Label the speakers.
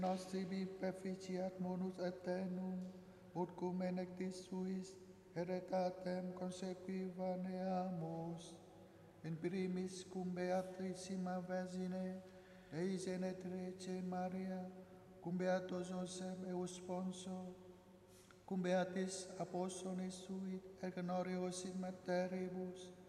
Speaker 1: Nos tibi perficiat monus aeternum, ut cum enectis suis heritatem consequivaneamus, in primis cum Beatrissima Vergine, Dei Genetrece Maria, cum Beatus Joseph eus Sponso, cum Beatis Apostolis sui, et gloriosis martyribus,